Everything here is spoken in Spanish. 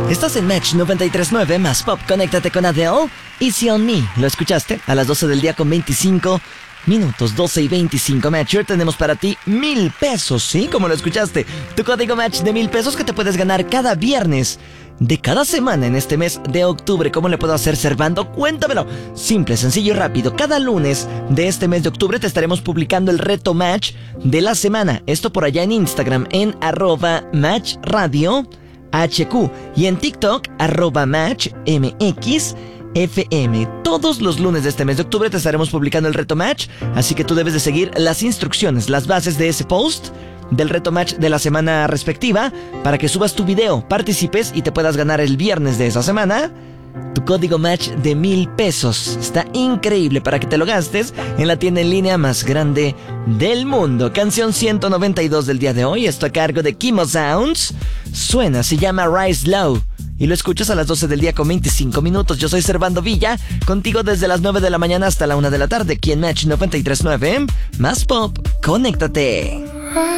Estás en Match 93.9 más Pop. Conéctate con Adele. Easy on Me. ¿Lo escuchaste? A las 12 del día con 25 minutos, 12 y 25. Matcher, tenemos para ti 1,000 pesos. ¿Sí? Como lo escuchaste. Tu código Match de 1,000 pesos que te puedes ganar cada viernes de cada semana en este mes de octubre. ¿Cómo le puedo hacer, Servando? Cuéntamelo. Simple, sencillo y rápido. Cada lunes de este mes de octubre te estaremos publicando el reto Match de la semana. Esto por allá en Instagram, en @MatchRadioHQ. Y en TikTok, @MatchMXFM. Todos los lunes de este mes de octubre te estaremos publicando el reto Match. Así que tú debes de seguir las instrucciones, las bases de ese post del reto Match de la semana respectiva para que subas tu video, participes y te puedas ganar el viernes de esa semana tu código Match de 1,000 pesos. Está increíble para que te lo gastes en la tienda en línea más grande del mundo. Canción 192 del día de hoy, esto a cargo de Kimo Sounds. Suena, se llama Rise Low y lo escuchas a las 12 del día con 25 minutos. Yo soy Servando Villa, contigo desde las 9 de la mañana hasta la 1 de la tarde, aquí en Match 93.9, más Pop. Conéctate.